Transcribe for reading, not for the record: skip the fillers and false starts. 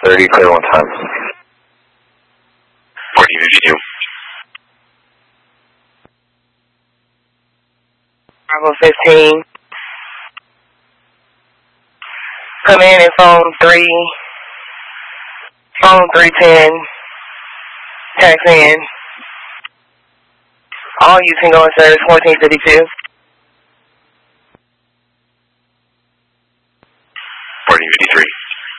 30, clear 1 time. 4052. Bravo 15. Come in at phone 310. Tax in. All you can go in service 1452.